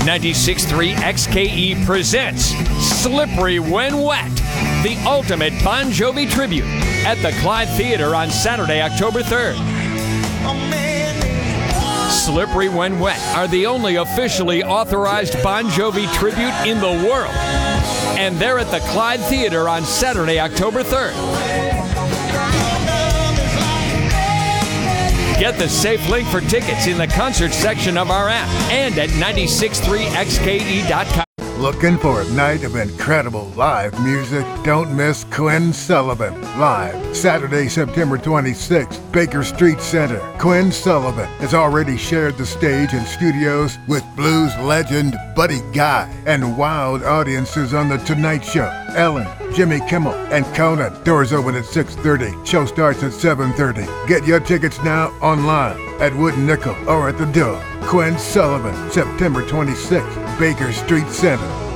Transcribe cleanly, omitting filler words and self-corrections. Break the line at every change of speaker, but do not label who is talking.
96.3 XKE presents Slippery When Wet, the ultimate Bon Jovi tribute at the Clyde Theater on Saturday, October 3rd. Slippery When Wet are the only officially authorized Bon Jovi tribute in the world. And they're at the Clyde Theater on Saturday, October 3rd. Get the safe link for tickets in the concert section of our app and at 963xke.com.
Looking for a night of incredible live music? Don't miss Quinn Sullivan live Saturday, September 26th, Baker Street Center. Quinn Sullivan has already shared the stage and studios with blues legend Buddy Guy and wild audiences on The Tonight Show, Ellen, Jimmy Kimmel, and Conan. Doors open at 6:30. Show starts at 7:30. Get your tickets now online at Wood & Nickel or at the door. Quinn Sullivan, September 26th, Baker Street Center.